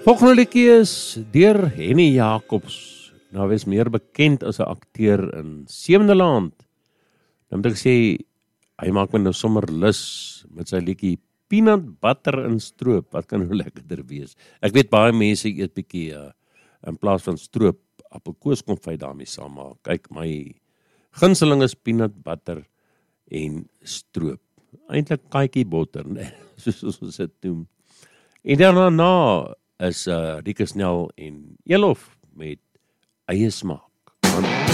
Volgende liedjie is deur Henny Jacobs. Nou, hy is meer bekend as 'n akteur in Sewende Land. Nou moet ek sê, hy maak my nou sommer lus met sy liedjie Peanut Butter en Stroop. Wat kan nou lekkerder wees? Ek weet baie mense eet bietjie in plaas van stroop appelkoeskonfyt daarmee saam, maar kyk, my gunsteling is peanut butter en stroop. Eintlik katjie botter, nee, soos ons dit noem. En daarna is Rieke Snell en Elof met eie smaak.